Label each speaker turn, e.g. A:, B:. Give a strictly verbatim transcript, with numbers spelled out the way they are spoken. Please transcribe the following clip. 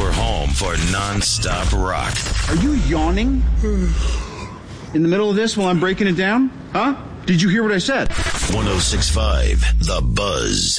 A: Your home for non-stop rock.
B: Are you yawning in the middle of this while I'm breaking it down? Huh? Did you hear what I said?
A: one oh six point five The Buzz.